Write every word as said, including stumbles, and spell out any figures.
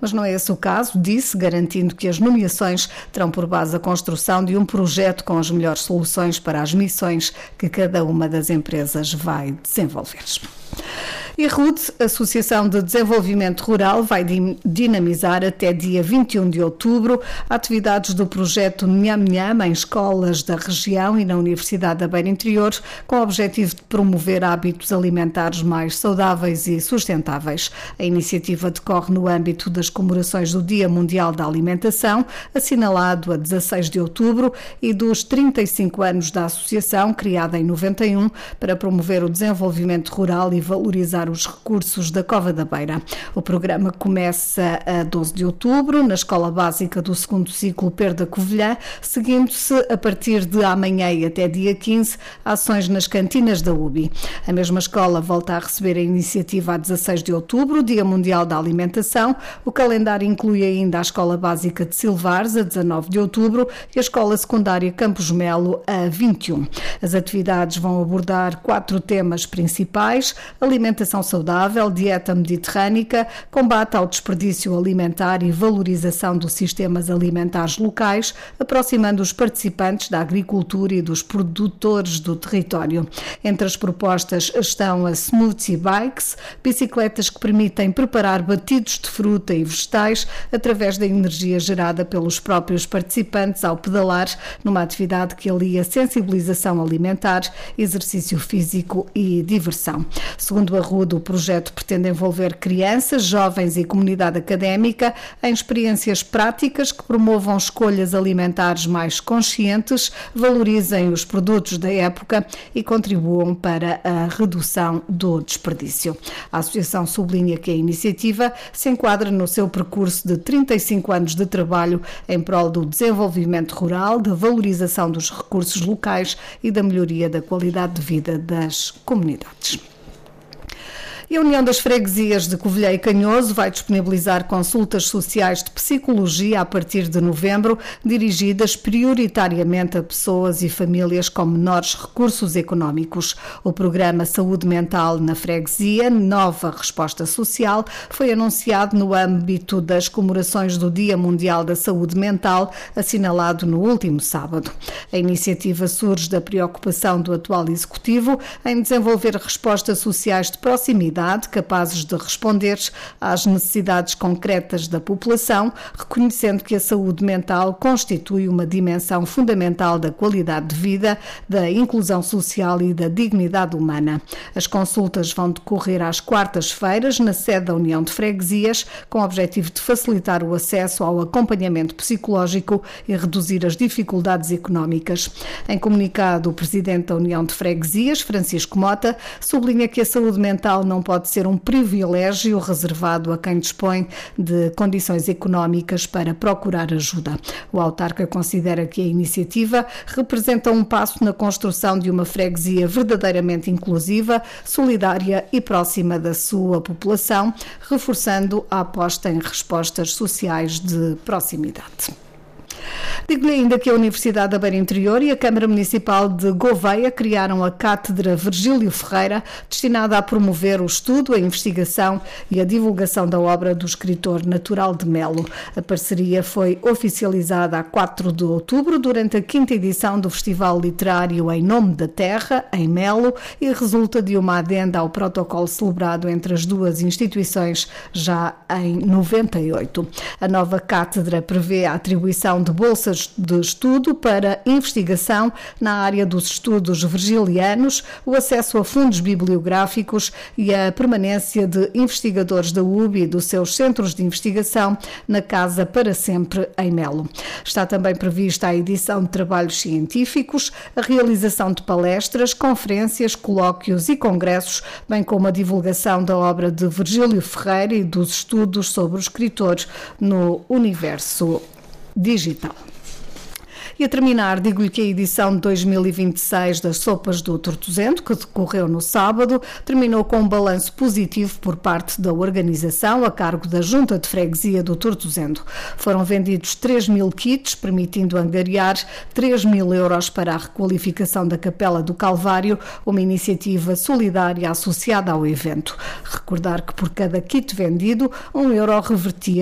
mas não é esse o caso, disse, garantindo que as nomeações terão por base a construção de um projeto com as melhores soluções para as missões que cada uma das empresas vai desenvolver. E a R U D, Associação de Desenvolvimento Rural, vai dinamizar até dia vinte e um de outubro atividades do projeto Nham Nham em escolas da região e na Universidade da Beira Interior, com o objetivo de promover hábitos alimentares mais saudáveis e sustentáveis. A iniciativa decorre no âmbito das comemorações do Dia Mundial da Alimentação, assinalado a dezasseis de outubro, e dos trinta e cinco anos da associação, criada em noventa e um, para promover o desenvolvimento rural e valorizar os recursos da Cova da Beira. O programa começa a doze de outubro, na Escola Básica do segundo Ciclo Perda Covilhã, seguindo-se a partir de amanhã e até dia quinze, ações nas cantinas da U B I. A mesma escola volta a receber a iniciativa a dezasseis de outubro, Dia Mundial da Alimentação. O calendário inclui ainda a Escola Básica de Silvares, a dezanove de outubro, e a Escola Secundária Campos Melo, a vinte e um. As atividades vão abordar quatro temas principais: alimentação saudável, dieta mediterrânica, combate ao desperdício alimentar e valorização dos sistemas alimentares locais, aproximando os participantes da agricultura e dos produtores do território. Entre as propostas estão as Smoothie Bikes, bicicletas que permitem preparar batidos de fruta e vegetais através da energia gerada pelos próprios participantes ao pedalar, numa atividade que alia sensibilização alimentar, exercício físico e diversão. Segundo a R U D, o projeto pretende envolver crianças, jovens e comunidade académica em experiências práticas que promovam escolhas alimentares mais conscientes, valorizem os produtos da época e contribuam para a redução do desperdício. A associação sublinha que a iniciativa se enquadra no seu percurso de trinta e cinco anos de trabalho em prol do desenvolvimento rural, da valorização dos recursos locais e da melhoria da qualidade de vida das comunidades. E a União das Freguesias de Covilhã e Canhoso vai disponibilizar consultas sociais de psicologia a partir de novembro, dirigidas prioritariamente a pessoas e famílias com menores recursos económicos. O programa Saúde Mental na Freguesia, Nova Resposta Social, foi anunciado no âmbito das comemorações do Dia Mundial da Saúde Mental, assinalado no último sábado. A iniciativa surge da preocupação do atual Executivo em desenvolver respostas sociais de proximidade capazes de responder às necessidades concretas da população, reconhecendo que a saúde mental constitui uma dimensão fundamental da qualidade de vida, da inclusão social e da dignidade humana. As consultas vão decorrer às quartas-feiras na sede da União de Freguesias, com o objetivo de facilitar o acesso ao acompanhamento psicológico e reduzir as dificuldades económicas. Em comunicado, o presidente da União de Freguesias, Francisco Mota, sublinha que a saúde mental não pode ser um privilégio reservado a quem dispõe de condições económicas para procurar ajuda. O autarca considera que a iniciativa representa um passo na construção de uma freguesia verdadeiramente inclusiva, solidária e próxima da sua população, reforçando a aposta em respostas sociais de proximidade. Digo-lhe ainda que a Universidade da Beira Interior e a Câmara Municipal de Gouveia criaram a Cátedra Virgílio Ferreira, destinada a promover o estudo, a investigação e a divulgação da obra do escritor Natural de Melo. A parceria foi oficializada a quatro de outubro, durante a quinta edição do Festival Literário Em Nome da Terra, em Melo, e resulta de uma adenda ao protocolo celebrado entre as duas instituições já em noventa e oito. A nova cátedra prevê a atribuição de bolsas de estudo para investigação na área dos estudos virgilianos, o acesso a fundos bibliográficos e a permanência de investigadores da U B I e dos seus centros de investigação na Casa para Sempre, em Melo. Está também prevista a edição de trabalhos científicos, a realização de palestras, conferências, colóquios e congressos, bem como a divulgação da obra de Virgílio Ferreira e dos estudos sobre o escritor no universo digital. E a terminar, digo-lhe que a edição de dois mil e vinte e seis das Sopas do Tortozendo, que decorreu no sábado, terminou com um balanço positivo por parte da organização, a cargo da Junta de Freguesia do Tortozendo. Foram vendidos três mil kits, permitindo angariar três mil euros para a requalificação da Capela do Calvário, uma iniciativa solidária associada ao evento. Recordar que por cada kit vendido, um euro revertia